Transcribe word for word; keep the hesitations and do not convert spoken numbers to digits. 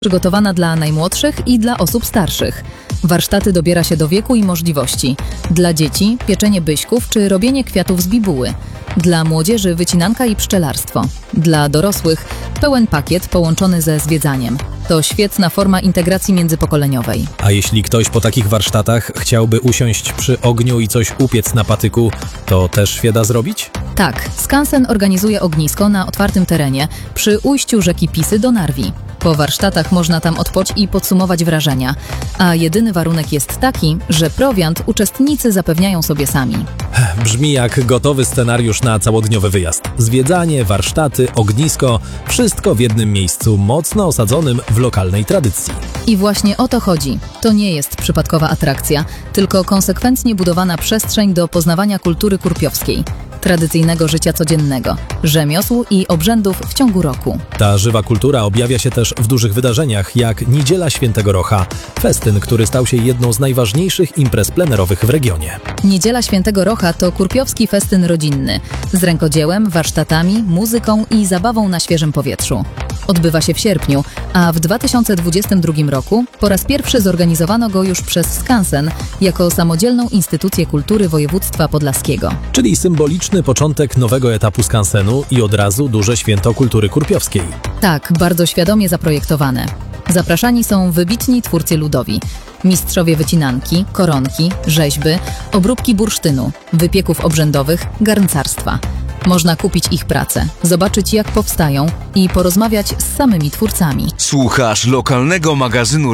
Przygotowana dla najmłodszych i dla osób starszych. Warsztaty dobiera się do wieku i możliwości. Dla dzieci pieczenie byśków czy robienie kwiatów z bibuły. Dla młodzieży wycinanka i pszczelarstwo. Dla dorosłych pełen pakiet połączony ze zwiedzaniem. To świetna forma integracji międzypokoleniowej. A jeśli ktoś po takich warsztatach chciałby usiąść przy ogniu i coś upiec na patyku, to też się da zrobić? Tak, Skansen organizuje ognisko na otwartym terenie przy ujściu rzeki Pisy do Narwi. Po warsztatach można tam odpocząć i podsumować wrażenia, a jedyny warunek jest taki, że prowiant uczestnicy zapewniają sobie sami. Brzmi jak gotowy scenariusz na całodniowy wyjazd. Zwiedzanie, warsztaty, ognisko, wszystko w jednym miejscu, mocno osadzonym w lokalnej tradycji. I właśnie o to chodzi. To nie jest przypadkowa atrakcja, tylko konsekwentnie budowana przestrzeń do poznawania kultury kurpiowskiej, tradycyjnego życia codziennego, rzemiosł i obrzędów w ciągu roku. Ta żywa kultura objawia się też w dużych wydarzeniach, jak Niedziela Świętego Rocha, festyn, który stał się jedną z najważniejszych imprez plenerowych w regionie. Niedziela Świętego Rocha to kurpiowski festyn rodzinny, z rękodziełem, warsztatami, muzyką i zabawą na świeżym powietrzu. Odbywa się w sierpniu, a w dwa tysiące dwudziestym drugim roku po raz pierwszy zorganizowano go już przez Skansen jako samodzielną instytucję kultury województwa podlaskiego. Czyli symboliczny początek nowego etapu Skansenu i od razu duże święto kultury kurpiowskiej. Tak, bardzo świadomie zaprojektowane. Zapraszani są wybitni twórcy ludowi, mistrzowie wycinanki, koronki, rzeźby, obróbki bursztynu, wypieków obrzędowych, garncarstwa. Można kupić ich pracę, zobaczyć jak powstają i porozmawiać z samymi twórcami. Słuchasz lokalnego magazynu